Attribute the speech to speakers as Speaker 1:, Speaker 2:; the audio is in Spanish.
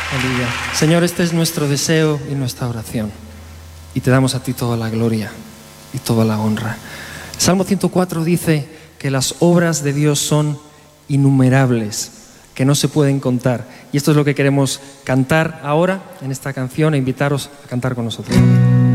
Speaker 1: Aleluya. Señor, este es nuestro deseo y nuestra oración. Y te damos a ti toda la gloria y toda la honra. Salmo 104 dice que las obras de Dios son innumerables, que no se pueden contar. Y esto es lo que queremos cantar ahora en esta canción e invitaros a cantar con nosotros.